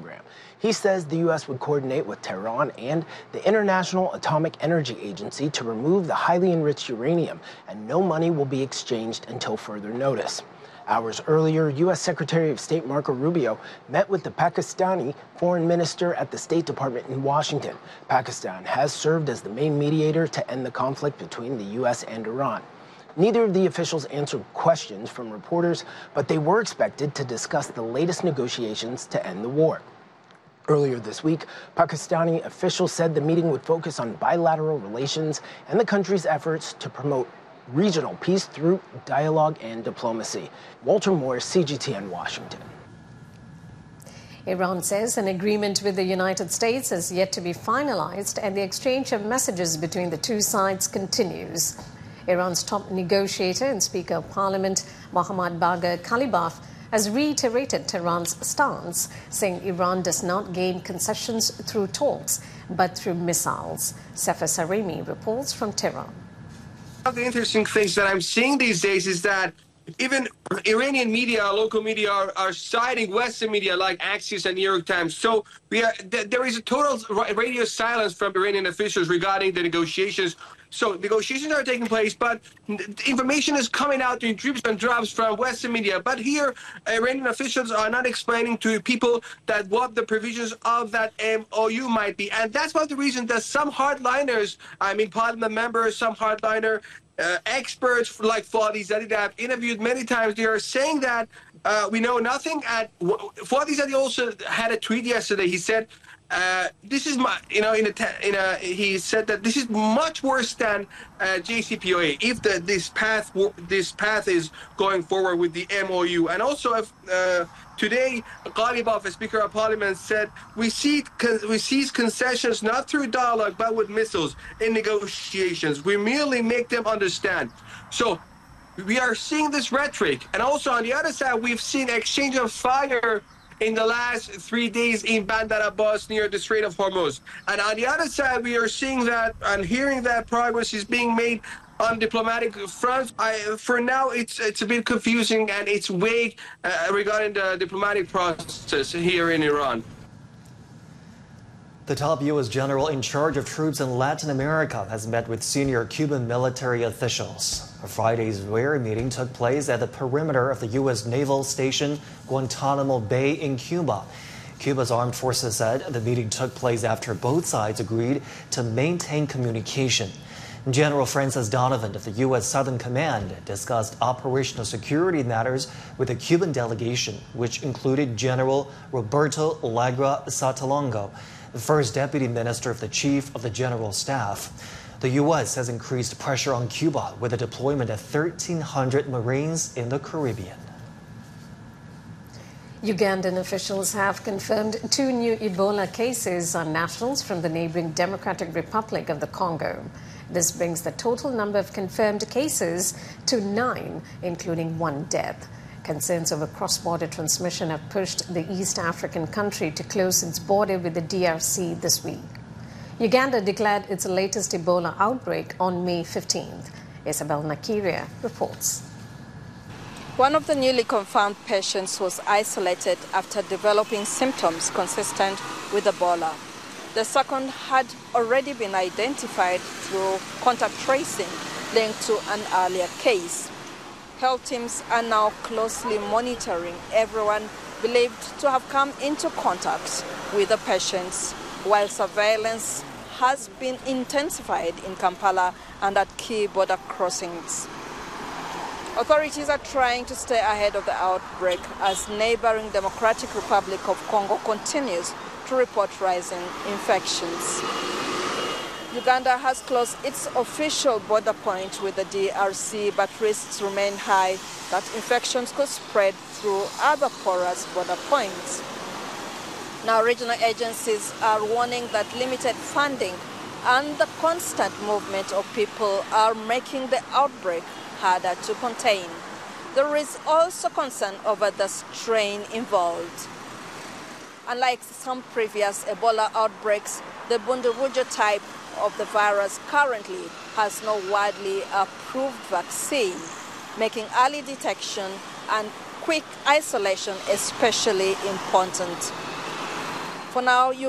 program. He says the U.S. would coordinate with Tehran and the International Atomic Energy Agency to remove the highly enriched uranium, and no money will be exchanged until further notice. Hours earlier, U.S. Secretary of State Marco Rubio met with the Pakistani foreign minister at the State Department in Washington. Pakistan has served as the main mediator to end the conflict between the U.S. and Iran. Neither of the officials answered questions from reporters, but they were expected to discuss the latest negotiations to end the war. Earlier this week, Pakistani officials said the meeting would focus on bilateral relations and the country's efforts to promote regional peace through dialogue and diplomacy. Walter Morris, CGTN, Washington. Iran says an agreement with the United States is yet to be finalized, and the exchange of messages between the two sides continues. Iran's top negotiator and Speaker of Parliament, Mohammad Bagher Khalibaf, has reiterated Tehran's stance, saying Iran does not gain concessions through talks, but through missiles. Sefer Saremi reports from Tehran. One of the interesting things that I'm seeing these days is that even Iranian media, local media, are citing Western media like Axios and New York Times. So there is a total radio silence from Iranian officials regarding the negotiations. So negotiations are taking place, but information is coming out in drips and drops from Western media. But here, Iranian officials are not explaining to people that what the provisions of that MOU might be. And that's one of the reasons that some hardliners, parliament members, some hardliner experts like Fadi Zadeh that I've interviewed many times, they are saying that we know nothing. Fadi Zadeh also had a tweet yesterday. He said, this is my, he said that this is much worse than JCPOA if this path is going forward with the MOU. And also, today, Ghalibaf, a Speaker of Parliament, said we seize concessions not through dialogue but with missiles in negotiations. We merely make them understand. So we are seeing this rhetoric, and also on the other side, we've seen exchange of fire in the last 3 days in Bandar Abbas near the Strait of Hormuz. And on the other side, we are seeing that and hearing that progress is being made on diplomatic fronts. For now, it's a bit confusing and it's vague regarding the diplomatic process here in Iran. The top U.S. general in charge of troops in Latin America has met with senior Cuban military officials. Friday's rare meeting took place at the perimeter of the U.S. naval station Guantanamo Bay in Cuba. Cuba's armed forces said the meeting took place after both sides agreed to maintain communication. General Francis Donovan of the U.S. Southern Command discussed operational security matters with the Cuban delegation, which included General Roberto Legra Sotolongo, the first deputy minister of the chief of the general staff. The U.S. has increased pressure on Cuba with the deployment of 1,300 Marines in the Caribbean. Ugandan officials have confirmed 2 new Ebola cases on nationals from the neighboring Democratic Republic of the Congo. This brings the total number of confirmed cases to 9, including 1 death. Concerns over cross-border transmission have pushed the East African country to close its border with the DRC this week. Uganda declared its latest Ebola outbreak on May 15th. Isabel Nakiria reports. One of the newly confirmed patients was isolated after developing symptoms consistent with Ebola. The second had already been identified through contact tracing linked to an earlier case. Health teams are now closely monitoring everyone believed to have come into contact with the patients, while surveillance has been intensified in Kampala and at key border crossings. Authorities are trying to stay ahead of the outbreak as neighboring Democratic Republic of Congo continues to report rising infections. Uganda has closed its official border point with the DRC, but risks remain high that infections could spread through other porous border points. Now, regional agencies are warning that limited funding and the constant movement of people are making the outbreak harder to contain. There is also concern over the strain involved. Unlike some previous Ebola outbreaks, the Bundibugyo type of the virus currently has no widely approved vaccine, making early detection and quick isolation especially important. For now,